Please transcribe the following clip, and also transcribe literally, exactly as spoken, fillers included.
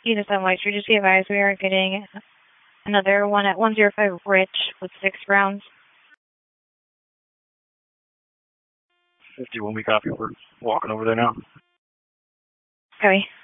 You just have White Street. Just be advised we are getting another one at one zero five Rich with six rounds. fifty-one, we copy. We're walking over there now. Copy.